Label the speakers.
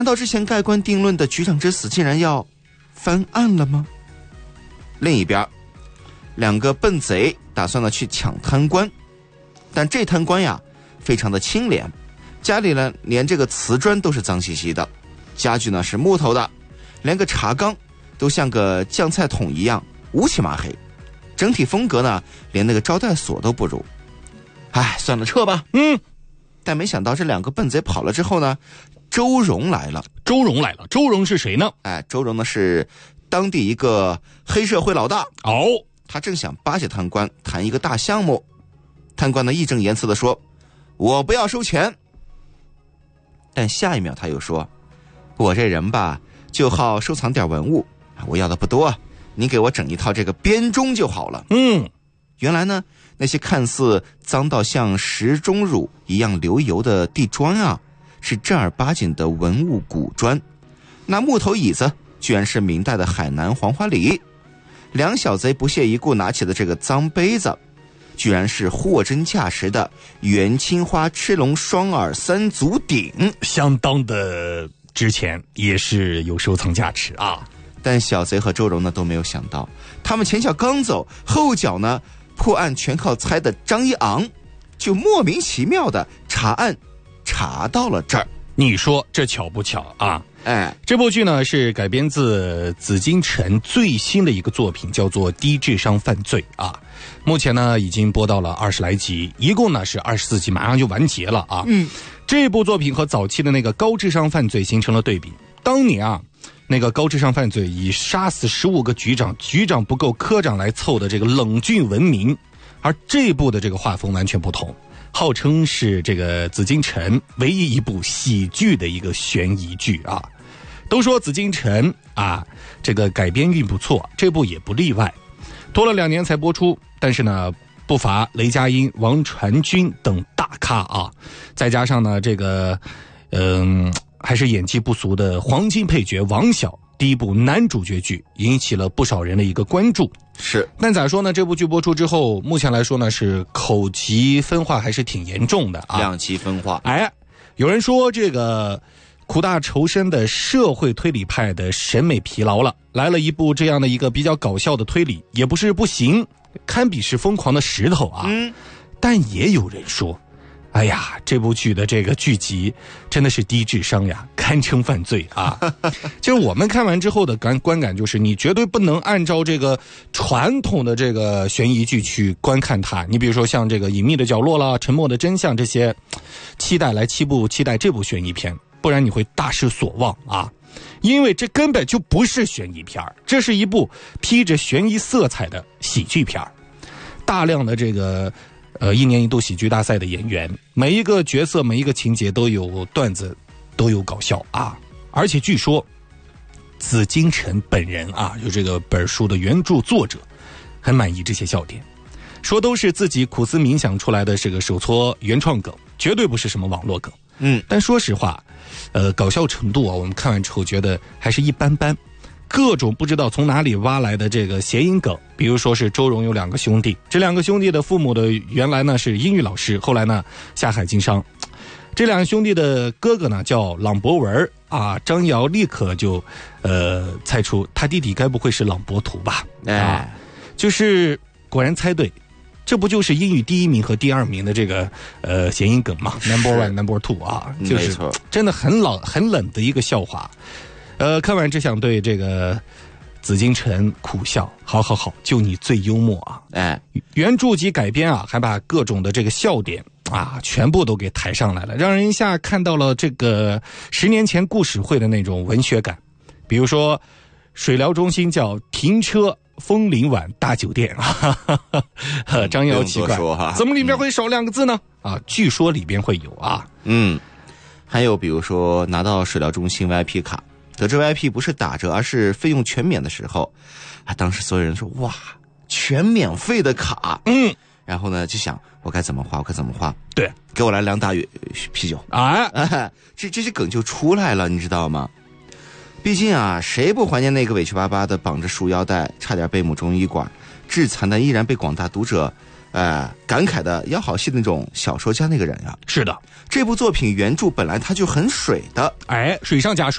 Speaker 1: 难道之前盖棺定论的局长之死竟然要翻案了吗？另一边，两个笨贼打算去抢贪官，但这贪官呀非常的清廉，家里呢连这个瓷砖都是脏兮兮的，家具呢是木头的，连个茶缸都像个酱菜桶一样乌漆麻黑，整体风格呢连那个招待所都不如。哎，算了，撤吧。但没想到这两个笨贼跑了之后呢，周荣来了。
Speaker 2: 周荣是谁呢？
Speaker 1: 周荣呢是当地一个黑社会老大。他正想巴结贪官谈一个大项目，贪官呢义正言辞地说，我不要收钱。但下一秒他又说，我这人吧就好收藏点文物，我要的不多，你给我整一套这个编钟就好了。原来呢那些看似脏到像石钟乳一样流油的地砖啊，是正儿八经的文物古砖。那木头椅子居然是明代的海南黄花梨，两小贼不屑一顾拿起的这个脏杯子，居然是货真价实的元青花赤龙双耳三足鼎，
Speaker 2: 相当的值钱，也是有收藏价值啊。
Speaker 1: 但小贼和周荣呢都没有想到，他们前脚刚走，后脚呢破案全靠猜的张一昂就莫名其妙的查案查到了这儿。
Speaker 2: 你说这巧不巧啊？这部剧呢是改编自紫金陈最新的一个作品，叫做《低智商犯罪》啊。目前呢已经播到了20来集，一共呢是24集，马上就完结了啊。这部作品和早期的那个高智商犯罪形成了对比。当年啊，那个高智商犯罪以杀死15个局长不够科长来凑的这个冷峻闻名，而这部的这个画风完全不同，号称是这个紫金陈唯一一部喜剧的一个悬疑剧啊。都说紫金陈啊这个改编运不错，这部也不例外，拖了2年才播出，但是呢不乏雷佳音、王传君等大咖啊，再加上呢这个还是演技不俗的黄金配角王晓，第一部男主角剧引起了不少人的一个关注。
Speaker 1: 是，
Speaker 2: 但咋说呢，这部剧播出之后，目前来说呢是口级分化还是挺严重的啊，
Speaker 1: 两极分化。
Speaker 2: 有人说这个苦大仇深的社会推理派的审美疲劳了，来了一部这样的一个比较搞笑的推理，也不是不行，堪比是疯狂的石头啊。但也有人说，哎呀，这部剧的这个剧集真的是低智商呀，堪称犯罪啊！就是我们看完之后的观感就是，你绝对不能按照这个传统的这个悬疑剧去观看它。你比如说像这个《隐秘的角落》啦、《沉默的真相》这些，期待这部悬疑片，不然你会大失所望啊！因为这根本就不是悬疑片，这是一部披着悬疑色彩的喜剧片，大量的这个。1年1度喜剧大赛的演员，每一个角色每一个情节都有段子，都有搞笑啊！而且据说紫金陈本人啊，就这个本书的原著作者，很满意这些笑点，说都是自己苦思冥想出来的这个手搓原创梗，绝对不是什么网络梗。但说实话，搞笑程度啊，我们看完之后觉得还是一般般。各种不知道从哪里挖来的这个谐音梗，比如说是周荣有2个兄弟，这2个兄弟的父母的原来呢是英语老师，后来呢下海经商。这2个兄弟的哥哥呢叫朗博文啊，张瑶立刻就猜出他弟弟该不会是朗博图吧？就是果然猜对，这不就是英语第1名和第2名的这个谐音梗吗 ？Number 1 Number 2啊，就是真的很冷的一个笑话。看完只想对这个紫金陈苦笑，好，就你最幽默啊！原著集改编啊，还把各种的这个笑点啊，全部都给抬上来了，让人一下看到了这个10年前故事会的那种文学感。比如说，水疗中心叫停车枫林晚大酒店啊，张瑶奇怪，怎么里面会少2个字呢？据说里边会有啊。
Speaker 1: 还有比如说拿到水疗中心 VIP 卡。得知 VIP 不是打折而是费用全免的时候，当时所有人说哇，全免费的卡，然后呢就想我该怎么花，
Speaker 2: 对，
Speaker 1: 给我来2大啤酒这些梗就出来了，你知道吗？毕竟啊，谁不怀念那个委屈巴巴的绑着束腰带，差点被母中医馆致残的，依然被广大读者感慨的要好戏的那种小说家那个人啊？
Speaker 2: 是的，
Speaker 1: 这部作品原著本来它就很水的，
Speaker 2: 水上加水。